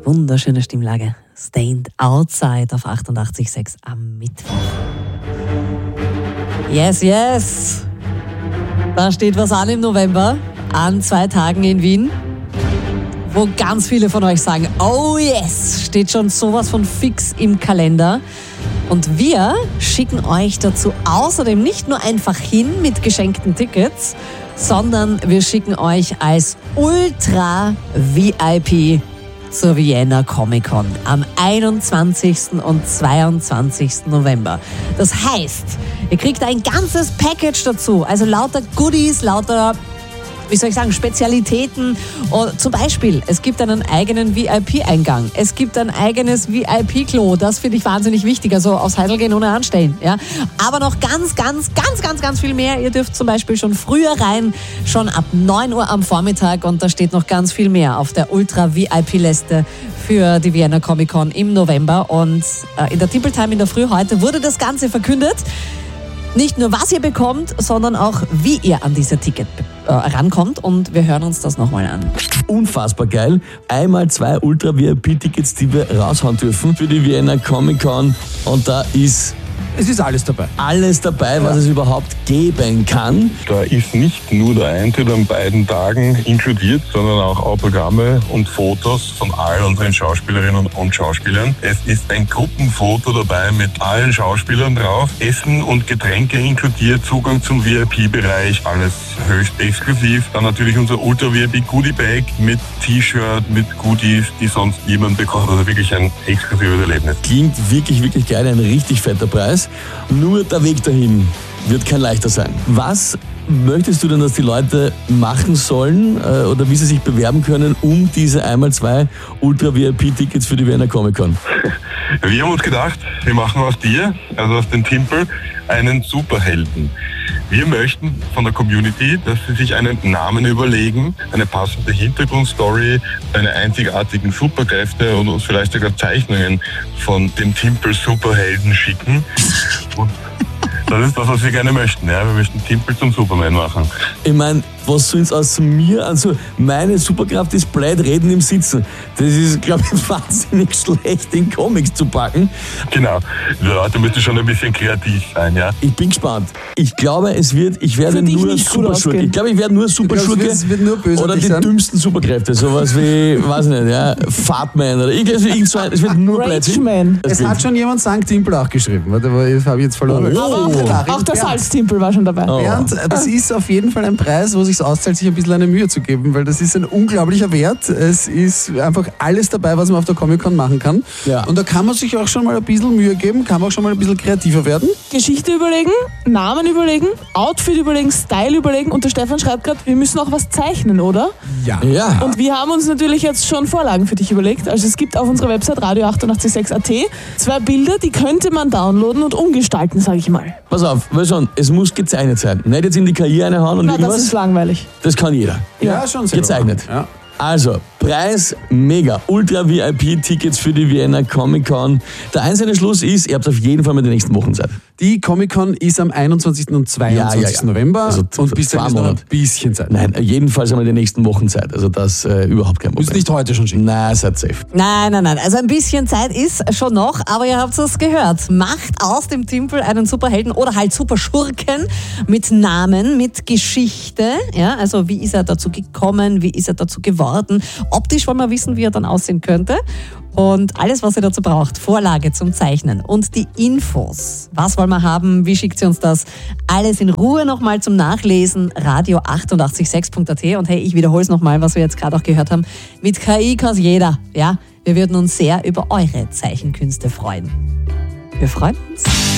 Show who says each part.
Speaker 1: wunderschöne Stimmlage. Stained Outside auf 88.6 am Mittwoch. Yes, yes. Da steht was an im November, an 2 Tagen in Wien, wo ganz viele von euch sagen, oh yes, steht schon sowas von fix im Kalender. Und wir schicken euch dazu außerdem nicht nur einfach hin mit geschenkten Tickets, sondern wir schicken euch als Ultra-VIP zur Vienna Comic Con am 21. und 22. November. Das heißt, ihr kriegt ein ganzes Package dazu, also lauter Goodies, lauter, wie soll ich sagen, Spezialitäten. Und zum Beispiel, es gibt einen eigenen VIP-Eingang. Es gibt ein eigenes VIP-Klo. Das finde ich wahnsinnig wichtig. Also aufs Heidel gehen ohne anstellen. Ja? Aber noch ganz viel mehr. Ihr dürft zum Beispiel schon früher rein, schon ab 9 Uhr am Vormittag. Und da steht noch ganz viel mehr auf der Ultra-VIP-Liste für die Vienna Comic Con im November. Und in der Timpel Time in der Früh heute wurde das Ganze verkündet. Nicht nur, was ihr bekommt, sondern auch, wie ihr an diese Ticket rankommt. Und wir hören uns das nochmal an.
Speaker 2: Unfassbar geil. Einmal 2 Ultra-VIP-Tickets, die wir raushauen dürfen für die Vienna Comic Con. Und da ist...
Speaker 3: Es ist alles dabei.
Speaker 2: Alles dabei, was es überhaupt geben kann.
Speaker 4: Da ist nicht nur der Eintritt an beiden Tagen inkludiert, sondern auch Autogramme und Fotos von all unseren Schauspielerinnen und Schauspielern. Es ist ein Gruppenfoto dabei mit allen Schauspielern drauf. Essen und Getränke inkludiert, Zugang zum VIP-Bereich, alles höchst exklusiv. Dann natürlich unser Ultra-VIP-Goodie-Bag mit T-Shirt, mit Goodies, die sonst niemand bekommt. Also wirklich ein exklusives Erlebnis.
Speaker 2: Klingt wirklich, wirklich geil, ein richtig fetter Preis. Nur der Weg dahin wird kein leichter sein. Was möchtest du denn, dass die Leute machen sollen oder wie sie sich bewerben können, um diese einmal 2 Ultra-VIP-Tickets für die Vienna Comic Con?
Speaker 4: Wir haben uns gedacht, wir machen aus dir, also aus dem Timpel, einen Superhelden. Wir möchten von der Community, dass sie sich einen Namen überlegen, eine passende Hintergrundstory, eine einzigartigen Superkräfte und uns vielleicht sogar Zeichnungen von dem Timpel Superhelden schicken. Und das ist das, was wir gerne möchten. Ja? Wir möchten Timpel zum Superman machen.
Speaker 2: Ich meine, was soll es aus mir? Also meine Superkraft ist blöd reden im Sitzen. Das ist, glaube ich, wahnsinnig schlecht in Comics zu packen.
Speaker 4: Genau. Die Leute müssen schon ein bisschen kreativ sein, ja.
Speaker 2: Ich bin gespannt. Ich glaube, ich werde nur Superschurke. Ich glaube, ich werde nur Superschurke.
Speaker 3: Es wird nur böse
Speaker 2: oder die dümmsten Superkräfte. Sowas wie, weiß ich nicht, ja, Fatman oder irgend so ein. Es wird nur Blödsinn.
Speaker 3: Es hat schon jemand St. Timpel auch geschrieben. Warte, das habe ich jetzt verloren.
Speaker 5: Auch der Salztimpel war schon dabei.
Speaker 3: Bernd, das ist auf jeden Fall ein Preis, wo sich auszahlt, sich ein bisschen eine Mühe zu geben, weil das ist ein unglaublicher Wert. Es ist einfach alles dabei, was man auf der Comic-Con machen kann. Ja. Und da kann man sich auch schon mal ein bisschen Mühe geben, kann man auch schon mal ein bisschen kreativer werden.
Speaker 5: Geschichte überlegen, Namen überlegen, Outfit überlegen, Style überlegen und der Stefan schreibt gerade, wir müssen auch was zeichnen, oder?
Speaker 3: Ja.
Speaker 5: Und wir haben uns natürlich jetzt schon Vorlagen für dich überlegt. Also es gibt auf unserer Website radio886.at 2 Bilder, die könnte man downloaden und umgestalten, sage ich mal.
Speaker 2: Pass auf, weil schon, es muss gezeichnet sein. Nicht jetzt in die KI reinhauen und irgendwas.
Speaker 5: Das ist langweilig.
Speaker 2: Das kann jeder.
Speaker 3: Ja, schon sehr
Speaker 2: gezeichnet.
Speaker 3: Ja.
Speaker 2: Also, Preis mega. Ultra-VIP-Tickets für die Vienna Comic Con. Der einzelne Schluss ist, ihr habt auf jeden Fall mit der nächsten Wochen Zeit.
Speaker 3: Die Comic Con ist am 21. und 22. November.
Speaker 2: Also
Speaker 3: und bis dahin ist noch ein bisschen Zeit.
Speaker 2: Nein, jedenfalls haben wir die nächsten Wochen Zeit. Also das überhaupt kein Problem.
Speaker 3: Muss nicht heute schon schicken.
Speaker 2: Nein, seid safe.
Speaker 1: Nein. Also ein bisschen Zeit ist schon noch, aber ihr habt es gehört. Macht aus dem Timpel einen Superhelden oder halt Superschurken mit Namen, mit Geschichte. Ja, also wie ist er dazu gekommen, wie ist er dazu geworden. Optisch wollen wir wissen, wie er dann aussehen könnte. Und alles, was ihr dazu braucht, Vorlage zum Zeichnen und die Infos. Was wollen wir haben? Wie schickt sie uns das? Alles in Ruhe nochmal zum Nachlesen. radio886.at. Und hey, ich wiederhole es nochmal, was wir jetzt gerade auch gehört haben. Mit KI kann jeder. Ja, wir würden uns sehr über eure Zeichenkünste freuen. Wir freuen uns.